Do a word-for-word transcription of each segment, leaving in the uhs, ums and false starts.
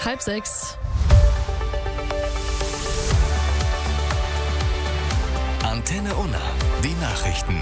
halb sechs. Antenne Unna, die Nachrichten.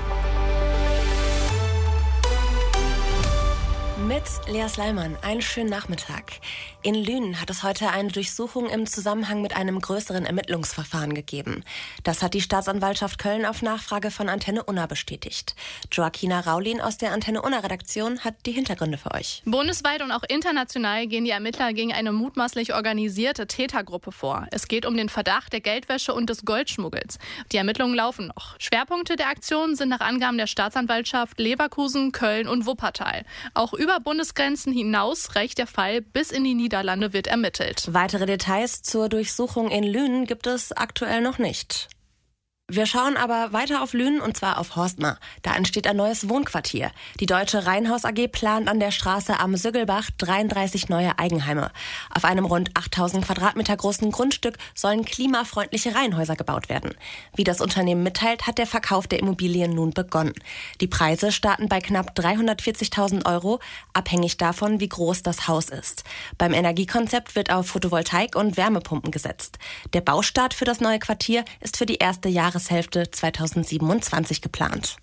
Mit Lea Sleiman, einen schönen Nachmittag. In Lünen hat es heute eine Durchsuchung im Zusammenhang mit einem größeren Ermittlungsverfahren gegeben. Das hat die Staatsanwaltschaft Köln auf Nachfrage von Antenne Unna bestätigt. Joaquina Raulin aus der Antenne Unna-Redaktion hat die Hintergründe für euch. Bundesweit und auch international gehen die Ermittler gegen eine mutmaßlich organisierte Tätergruppe vor. Es geht um den Verdacht der Geldwäsche und des Goldschmuggels. Die Ermittlungen laufen noch. Schwerpunkte der Aktion sind nach Angaben der Staatsanwaltschaft Leverkusen, Köln und Wuppertal. Auch über Bundesgrenzen hinaus reicht der Fall bis in die Niederlande wird ermittelt. Weitere Details zur Durchsuchung in Lünen gibt es aktuell noch nicht. Wir schauen aber weiter auf Lünen und zwar auf Horstmar. Da entsteht ein neues Wohnquartier. Die Deutsche Reihenhaus A G plant an der Straße am Süggelbach dreiunddreißig neue Eigenheime. Auf einem rund achttausend Quadratmeter großen Grundstück sollen klimafreundliche Reihenhäuser gebaut werden. Wie das Unternehmen mitteilt, hat der Verkauf der Immobilien nun begonnen. Die Preise starten bei knapp dreihundertvierzigtausend Euro, abhängig davon, wie groß das Haus ist. Beim Energiekonzept wird auf Photovoltaik und Wärmepumpen gesetzt. Der Baustart für das neue Quartier ist für die erste Jahreshälfte zweitausendsiebenundzwanzig geplant.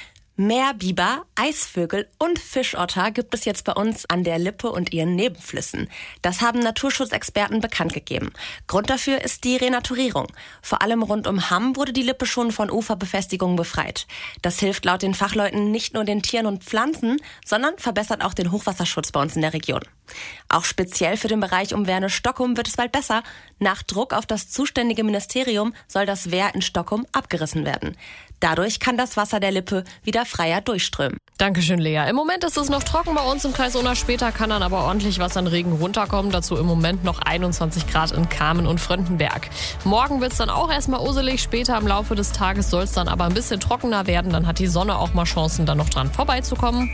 Meerbiber, Eisvögel und Fischotter gibt es jetzt bei uns an der Lippe und ihren Nebenflüssen. Das haben Naturschutzexperten bekannt gegeben. Grund dafür ist die Renaturierung. Vor allem rund um Hamm wurde die Lippe schon von Uferbefestigungen befreit. Das hilft laut den Fachleuten nicht nur den Tieren und Pflanzen, sondern verbessert auch den Hochwasserschutz bei uns in der Region. Auch speziell für den Bereich um Werne-Stockholm wird es bald besser. Nach Druck auf das zuständige Ministerium soll das Wehr in Stockholm abgerissen werden. Dadurch kann das Wasser der Lippe wieder freier durchströmen. Dankeschön, Lea. Im Moment ist es noch trocken bei uns im Kreis Unna. Später kann dann aber ordentlich was an Regen runterkommen. Dazu im Moment noch einundzwanzig Grad in Kamen und Fröndenberg. Morgen wird es dann auch erstmal uselig. Später im Laufe des Tages soll es dann aber ein bisschen trockener werden. Dann hat die Sonne auch mal Chancen, dann noch dran vorbeizukommen.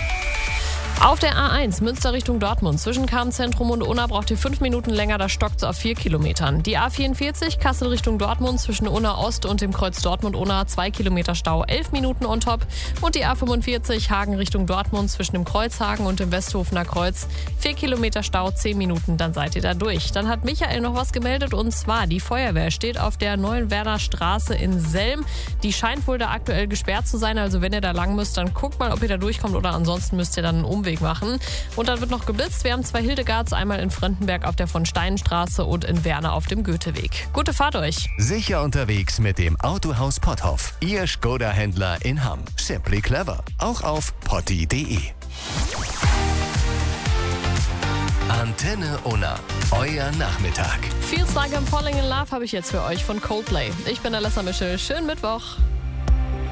Auf der A eins Münster Richtung Dortmund zwischen Kamen-Zentrum und Unna braucht ihr fünf Minuten länger, das stockt auf vier Kilometern. Die A vierundvierzig Kassel Richtung Dortmund zwischen Unna Ost und dem Kreuz Dortmund-Unna zwei Kilometer Stau, elf Minuten on top. Und die A fünfundvierzig Hagen Richtung Dortmund zwischen dem Kreuzhagen und dem Westhofener Kreuz vier Kilometer Stau, zehn Minuten, dann seid ihr da durch. Dann hat Michael noch was gemeldet und zwar die Feuerwehr steht auf der Neuen Werner Straße in Selm. Die scheint wohl da aktuell gesperrt zu sein, also wenn ihr da lang müsst, dann guckt mal, ob ihr da durchkommt oder ansonsten müsst ihr dann einen Umweg machen. Und dann wird noch geblitzt. Wir haben zwei Hildegards, einmal in Fröndenberg auf der von Steinstraße und in Werne auf dem Goetheweg. Gute Fahrt euch. Sicher unterwegs mit dem Autohaus Potthoff. Ihr Skoda-Händler in Hamm. Simply clever. Auch auf potti punkt de. Antenne Unna. Euer Nachmittag. Feels Like I'm Falling in Love habe ich jetzt für euch von Coldplay. Ich bin Alessa Mischel. Schönen Mittwoch.